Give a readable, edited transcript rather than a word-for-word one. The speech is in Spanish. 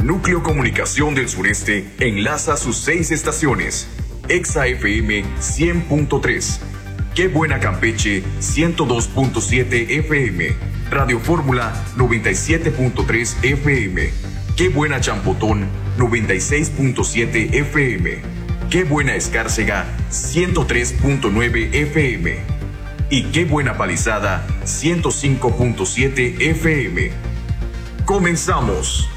Núcleo Comunicación del Sureste enlaza sus 6 estaciones. Exa FM 100.3. Qué Buena Campeche 102.7 FM. Radio Fórmula 97.3 FM. Qué Buena Champotón 96.7 FM. Qué Buena Escárcega 103.9 FM. Y Qué Buena Palizada 105.7 FM. Comenzamos.